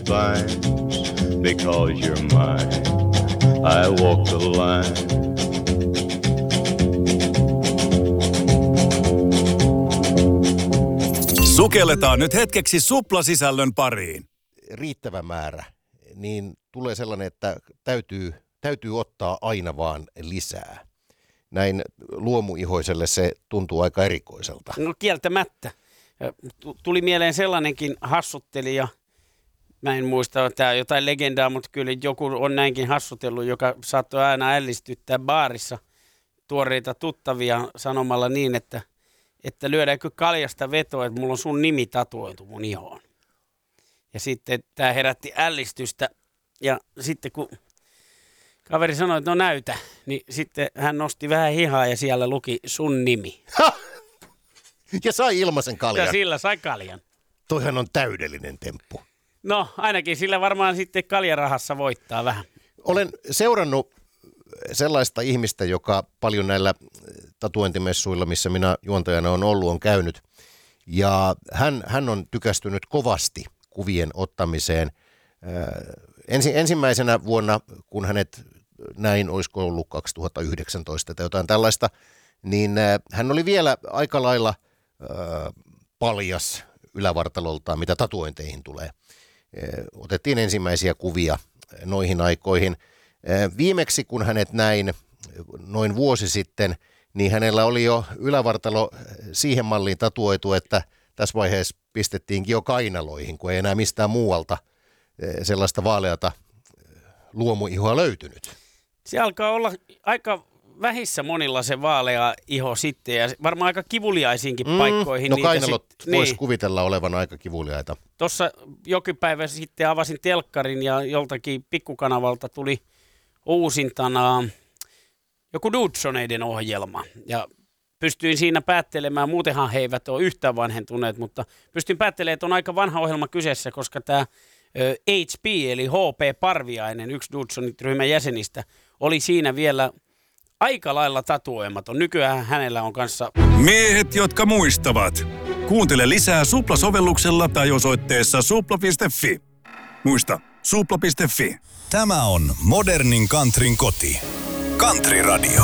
vines because you're mine. I walk the line. Sukelletaan nyt hetkeksi suplasisällön pariin. Riittävä määrä, niin tulee sellainen, että täytyy ottaa aina vaan lisää. Näin luomuihoiselle se tuntuu aika erikoiselta. No kieltämättä. Tuli mieleen sellainenkin hassuttelija, mä en muista, tämä jotain legendaa, mutta kyllä joku on näinkin hassutellut, joka saattoi aina ällistyttää baarissa tuoreita tuttavia sanomalla niin, että lyödäänkö kaljasta vetoa, että mulla on sun nimi tatuoitu mun ihoon. Ja sitten tämä herätti ällistystä ja sitten kun kaveri sanoi, että no näytä, niin sitten hän nosti vähän hihaa ja siellä luki sun nimi. Ja sai ilmaisen kaljan. Ja sillä sai kaljan. Toihan on täydellinen temppu. No ainakin sillä varmaan sitten kaljarahassa voittaa vähän. Olen seurannut sellaista ihmistä, joka paljon näillä tatuointimessuilla, missä minä juontajana on ollut, on käynyt. Ja hän on tykästynyt kovasti kuvien ottamiseen. Ensimmäisenä vuonna, kun hänet näin, olisiko ollut 2019 tai jotain tällaista, niin hän oli vielä aika lailla paljas ylävartaloltaan, mitä tatuointeihin tulee. Otettiin ensimmäisiä kuvia noihin aikoihin. Viimeksi, kun hänet näin noin vuosi sitten, niin hänellä oli jo ylävartalo siihen malliin tatuoitu, että tässä vaiheessa pistettiinkin jo kainaloihin, kun ei enää mistään muualta sellaista vaaleata luomuihoa löytynyt. Se alkaa olla aika vähissä monilla se vaalea iho sitten ja varmaan aika kivuliaisiinkin paikkoihin. No kainalot voisi kuvitella olevan aika kivuliaita. Tuossa jokin päivä sitten avasin telkkarin ja joltakin pikkukanavalta tuli uusintana joku Dudsoneiden ohjelma ja pystyin siinä päättelemään, muutenhan he eivät ole yhtään vanhentuneet, mutta pystyin päättelemään, että on aika vanha ohjelma kyseessä, koska tämä HP eli HP Parviainen, yksi Dudsonit-ryhmän jäsenistä, oli siinä vielä aika lailla tatuoimaton. Nykyään hänellä on kanssa... Miehet, jotka muistavat. Kuuntele lisää Supla-sovelluksella tai osoitteessa supla.fi. Muista, supla.fi. Tämä on modernin countryn koti. Country Radio.